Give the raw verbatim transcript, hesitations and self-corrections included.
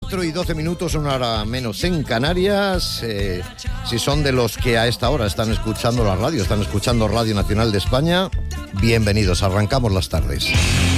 cuatro y doce minutos, una hora menos en Canarias. Eh, si son de los que a esta hora están escuchando la radio, están escuchando Radio Nacional de España, bienvenidos, arrancamos las tardes.